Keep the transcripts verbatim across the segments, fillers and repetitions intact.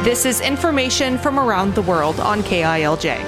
This is information from around the world on K I L J.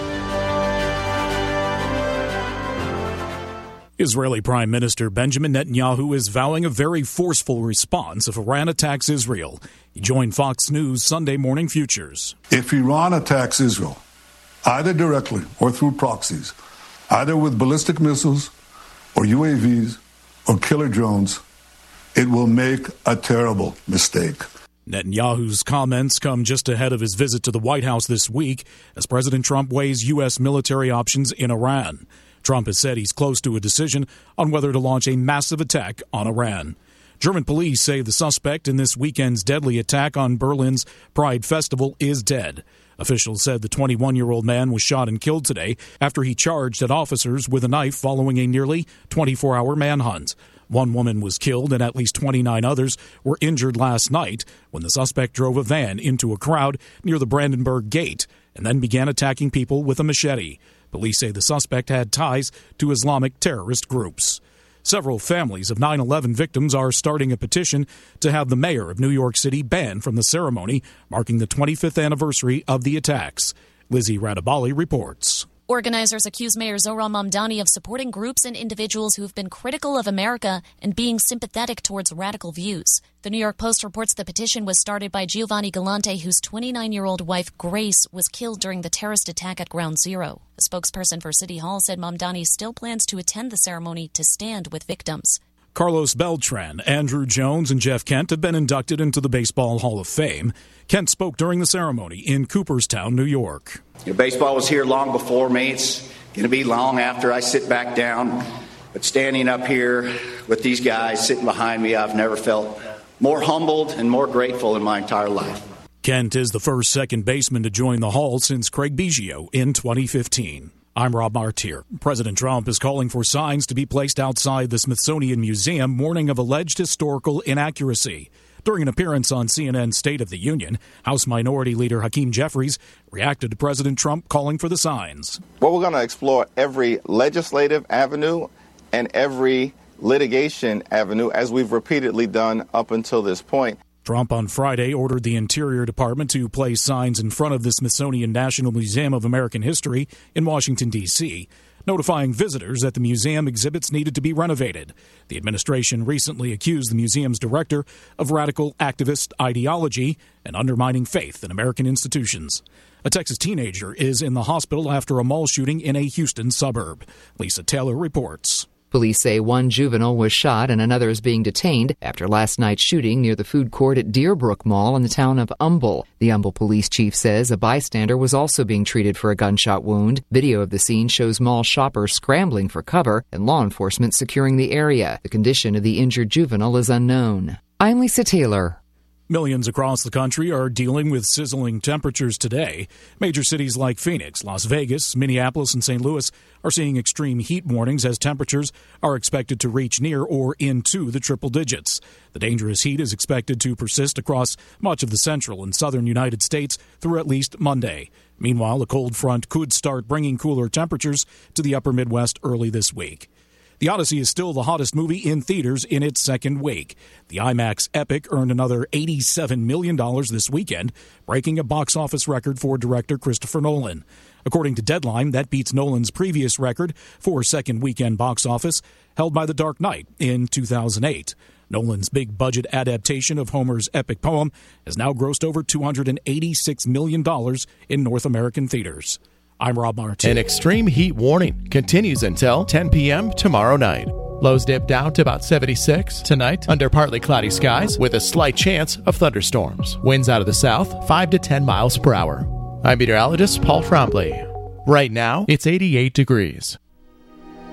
Israeli Prime Minister Benjamin Netanyahu is vowing a very forceful response if Iran attacks Israel. He joined Fox News Sunday Morning Futures. If Iran attacks Israel, either directly or through proxies, either with ballistic missiles or U A Vs or killer drones, it will make a terrible mistake. Netanyahu's comments come just ahead of his visit to the White House this week as President Trump weighs U S military options in Iran. Trump has said he's close to a decision on whether to launch a massive attack on Iran. German police say the suspect in this weekend's deadly attack on Berlin's Pride Festival is dead. Officials said the twenty-one-year-old man was shot and killed today after he charged at officers with a knife following a nearly twenty-four hour manhunt. One woman was killed and at least twenty-nine others were injured last night when the suspect drove a van into a crowd near the Brandenburg Gate and then began attacking people with a machete. Police say the suspect had ties to Islamic terrorist groups. Several families of nine eleven victims are starting a petition to have the mayor of New York City banned from the ceremony marking the twenty-fifth anniversary of the attacks. Lizzie Radabali reports. Organizers accuse Mayor Zohran Mamdani of supporting groups and individuals who have been critical of America and being sympathetic towards radical views. The New York Post reports the petition was started by Giovanni Galante, whose twenty-nine-year-old wife, Grace, was killed during the terrorist attack at Ground Zero. A spokesperson for City Hall said Mamdani still plans to attend the ceremony to stand with victims. Carlos Beltran, Andrew Jones, and Jeff Kent have been inducted into the Baseball Hall of Fame. Kent spoke during the ceremony in Cooperstown, New York. You know, baseball was here long before me. It's going to be long after I sit back down. But standing up here with these guys sitting behind me, I've never felt more humbled and more grateful in my entire life. Kent is the first second baseman to join the Hall since Craig Biggio in twenty fifteen. I'm Rob Martier. President Trump is calling for signs to be placed outside the Smithsonian Museum warning of alleged historical inaccuracy. During an appearance on C N N's State of the Union, House Minority Leader Hakeem Jeffries reacted to President Trump calling for the signs. Well, we're going to explore every legislative avenue and every litigation avenue, as we've repeatedly done up until this point. Trump on Friday ordered the Interior Department to place signs in front of the Smithsonian National Museum of American History in Washington, D C, notifying visitors that the museum exhibits needed to be renovated. The administration recently accused the museum's director of radical activist ideology and undermining faith in American institutions. A Texas teenager is in the hospital after a mall shooting in a Houston suburb. Lisa Taylor reports. Police say one juvenile was shot and another is being detained after last night's shooting near the food court at Deerbrook Mall in the town of Humble. The Humble police chief says a bystander was also being treated for a gunshot wound. Video of the scene shows mall shoppers scrambling for cover and law enforcement securing the area. The condition of the injured juvenile is unknown. I'm Lisa Taylor. Millions across the country are dealing with sizzling temperatures today. Major cities like Phoenix, Las Vegas, Minneapolis, and Saint Louis are seeing extreme heat warnings as temperatures are expected to reach near or into the triple digits. The dangerous heat is expected to persist across much of the central and southern United States through at least Monday. Meanwhile, a cold front could start bringing cooler temperatures to the upper Midwest early this week. The Odyssey is still the hottest movie in theaters in its second week. The IMAX epic earned another eighty-seven million dollars this weekend, breaking a box office record for director Christopher Nolan. According to Deadline, that beats Nolan's previous record for second weekend box office, held by The Dark Knight in two thousand eight. Nolan's big-budget adaptation of Homer's epic poem has now grossed over two hundred eighty-six million dollars in North American theaters. I'm Rob Martin. An extreme heat warning continues until ten p.m. tomorrow night. Lows dip down to about seventy-six tonight under partly cloudy skies with a slight chance of thunderstorms. Winds out of the south, five to ten miles per hour. I'm meteorologist Paul Trombley. Right now, it's eighty-eight degrees.